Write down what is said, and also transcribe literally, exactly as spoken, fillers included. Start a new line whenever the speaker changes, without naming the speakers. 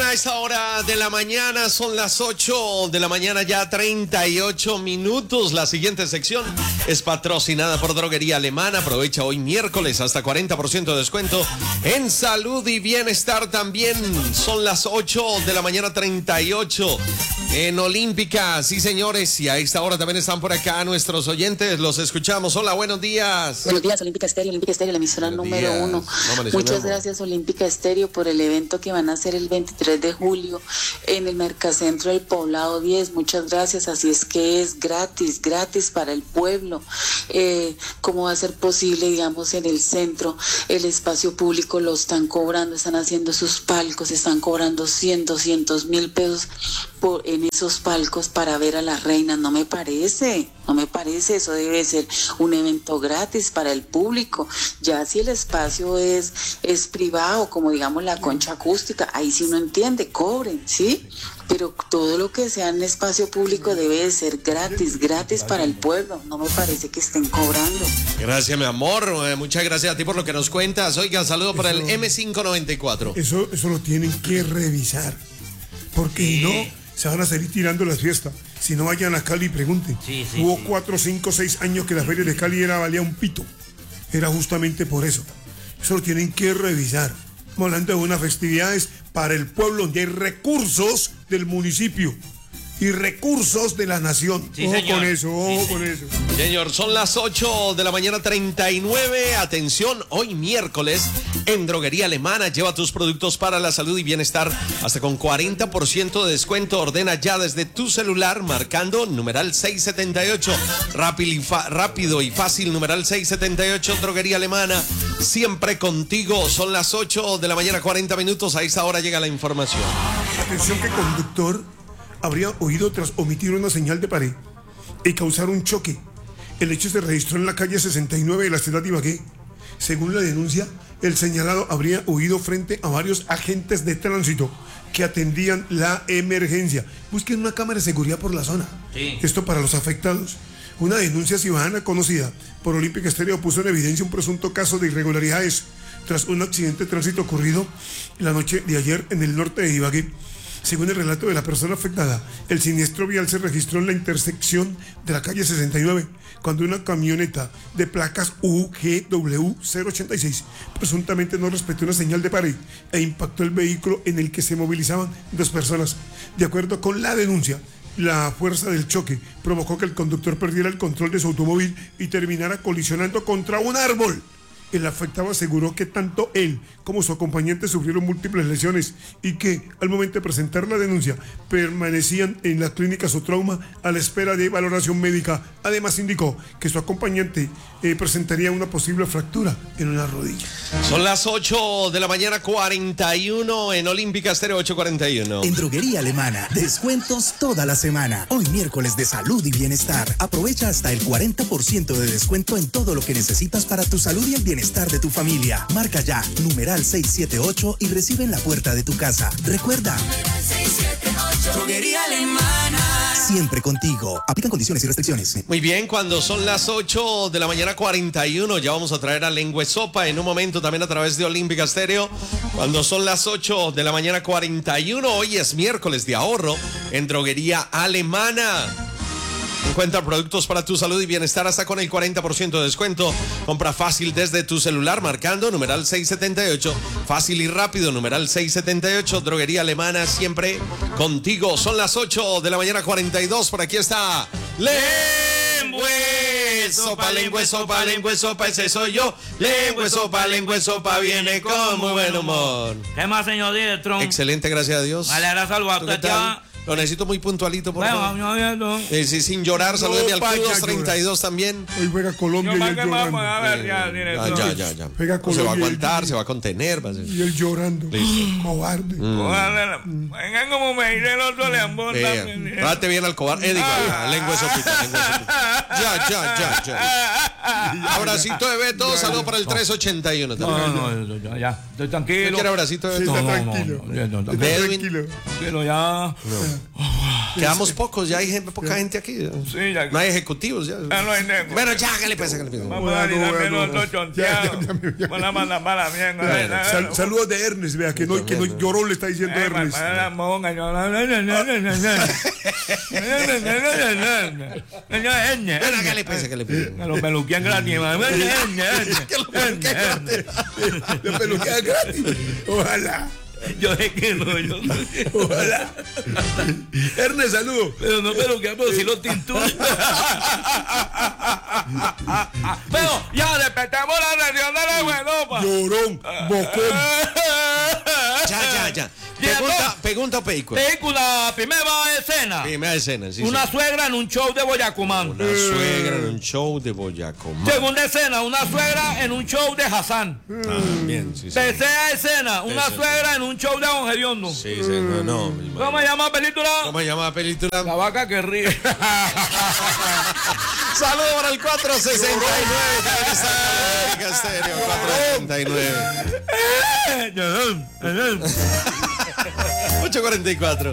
a esta hora de la mañana, son las ocho de la mañana, ya treinta y ocho minutos. La siguiente sección es patrocinada por Droguería Alemana. Aprovecha hoy miércoles hasta cuarenta por ciento de descuento en salud y bienestar también. Son las ocho de la mañana, treinta y ocho en Olímpica. Sí, señores, y a esta hora también están por acá nuestros oyentes. Los escuchamos. Hola, buenos días.
Buenos días, Olímpica Estéreo, Olímpica Estéreo, la emisora buenos número días. uno. No, Muchas gracias, Olímpica Estéreo, por el evento que van a hacer el veintitrés de julio en el Mercacentro del Poblado diez. Muchas gracias. Así es que es gratis, gratis para el pueblo. Eh, ¿Cómo va a ser posible, digamos, en el centro, el espacio público lo están cobrando, están haciendo sus palcos, están cobrando cien, doscientos mil pesos por, en esos palcos para ver a las reinas? No me parece, no me parece. Eso debe ser un evento gratis para el público. Ya si el espacio es, es privado, como digamos la concha acústica, ahí sí uno entiende, cobren, ¿sí? Pero todo lo que sea en espacio público debe de ser gratis, gratis para el pueblo. No me parece que estén cobrando.
Gracias, mi amor. Eh, muchas gracias a ti por lo que nos cuentas. Oiga, saludo para el eme cinco noventa y cuatro.
Eso, eso lo tienen que revisar. Porque sí. No, se van a salir tirando las fiestas. Si no, vayan a Cali y pregunten. Sí, sí, Hubo sí. cuatro, cinco, seis años que la feria de Cali era valía un pito. Era justamente por eso. Eso lo tienen que revisar. Estamos hablando de unas festividades para el pueblo donde hay recursos del municipio y recursos de la nación.
Sí,
ojo
señor.
con eso, ojo
sí,
con eso.
Señor, son las ocho de la mañana, treinta y nueve. Atención, hoy miércoles en Droguería Alemana. Lleva tus productos para la salud y bienestar hasta con cuarenta por ciento de descuento. Ordena ya desde tu celular marcando numeral seiscientos setenta y ocho. Rápido y, fa- rápido y fácil, numeral seiscientos setenta y ocho. Droguería Alemana, siempre contigo. Son las ocho de la mañana, cuarenta minutos. A esa hora llega la información.
Atención, que conductor habría oído tras omitir una señal de pared y causar un choque. El hecho se registró en la calle sesenta y nueve de la ciudad de Ibagué. Según la denuncia, el señalado habría huido frente a varios agentes de tránsito que atendían la emergencia. Busquen una cámara de seguridad por la zona. Sí. Esto para los afectados. Una denuncia ciudadana conocida por Olímpica Estéreo puso en evidencia un presunto caso de irregularidades tras un accidente de tránsito ocurrido la noche de ayer en el norte de Ibagué. Según el relato de la persona afectada, el siniestro vial se registró en la intersección de la calle sesenta y nueve, cuando una camioneta de placas U G W cero ochenta y seis presuntamente no respetó una señal de pared e impactó el vehículo en el que se movilizaban dos personas. De acuerdo con la denuncia, la fuerza del choque provocó que el conductor perdiera el control de su automóvil y terminara colisionando contra un árbol. El afectado aseguró que tanto él como su acompañante sufrieron múltiples lesiones y que, al momento de presentar la denuncia, permanecían en la clínica Sotrauma a la espera de valoración médica. Además, indicó que su acompañante eh, presentaría una posible fractura en una rodilla.
Son las ocho de la mañana, cuarenta y uno en Olímpica Estéreo, ocho cuarenta y uno.
En Droguería Alemana, descuentos toda la semana. Hoy miércoles de salud y bienestar. Aprovecha hasta el cuarenta por ciento de descuento en todo lo que necesitas para tu salud y el bienestar de tu familia. Marca ya, numeral seiscientos setenta y ocho y recibe en la puerta de tu casa. Recuerda, seiscientos setenta y ocho. Droguería Alemana, siempre contigo. Aplican condiciones y restricciones.
Muy bien, cuando son las ocho de la mañana, cuarenta y uno, ya vamos a traer a Lengua Sopa en un momento también a través de Olímpica Estéreo. Cuando son las ocho de la mañana, cuarenta y uno, hoy es miércoles de ahorro en Droguería Alemana. Encuentra productos para tu salud y bienestar hasta con el cuarenta por ciento de descuento. Compra fácil desde tu celular marcando numeral seiscientos setenta y ocho. Fácil y rápido, numeral seiscientos setenta y ocho. Droguería Alemana, siempre contigo. Son las ocho de la mañana, cuarenta y dos. Por aquí está Lengua Sopa, Lengua Sopa, Lengua Sopa, ese soy yo. Lengua Sopa, Lengua Sopa, viene con muy buen humor.
¿Qué más, señor director?
Excelente, gracias a Dios.
Vale, ahora saludarte ya.
Lo necesito muy puntualito, por
bueno,
favor.
No, no.
Eh, sí, sin llorar, no, salúdeme al Q dos treinta y dos también.
Hoy juega Colombia y él llorando.
A ver, ya,
eh, ya, ya, ya.
Juega Colombia.
Se va a aguantar, se va a contener. Va a ser.
Y él llorando. Listo. Cobarde.
Mm. Vengan como me dice el otro Leambón.
Trate bien al cobarde. Eh, digo, ah. lengua sopita, lengua sopita. Ya, ya, ya, ya. Abracito de Beto, saludo para el tres ochenta y uno.
No, no, no, ya, ya. Estoy tranquilo.
¿No quiere abracito de Beto?
Sí, está tranquilo.
No, no, no, no.
Está tranquilo.
Tranquilo, ya.
Quedamos pocos, ya hay gente, poca gente aquí.
Sí, ya.
No hay ejecutivos ya.
Ah, no hay nego.
Bueno, ya, ¿qué le pasa? ¿Qué le pasa?
Vamos a ir también los dos chonteados. Mala, mala, mala mierda.
Sal- Saludos de Ernest, vea, que no, que no lloró, le está diciendo
Eh,
Ernest.
para la monga, yo-
Bueno, ¿qué le pasa? ¿Qué le pasa?
Que lo peluquean gratis.
Que lo peluquean
Le peluquea gratis. Ojalá.
Yo sé que no, yo sé.
Ojalá. Ernest, saludos.
Pero no peluquean, pero sí lo tinturan. Pero ya despertamos la reunión de la buenopa.
Llorón, bocón.
Ya, ya, ya.
Ya,
Pregunta,
no.
pregunta, película.
Película, primera escena.
Primera escena, sí,
Una
sí.
suegra en un show de Boyacumán.
Una suegra en un show de Boyacomán.
Segunda escena, una suegra en un show de Hassan.
Ah, bien, sí, sí.
Tercera escena, una
Tercera.
suegra en un show de Don Geriondo.
Sí, sí, no, no. mi madre.
¿Cómo se llama la película?
¿Cómo se llama la película?
La vaca que ríe.
Saludos para el cuatro sesenta y nueve. También está en Olímpica Estéreo, cuatro sesenta y nueve. ocho cuarenta y cuatro.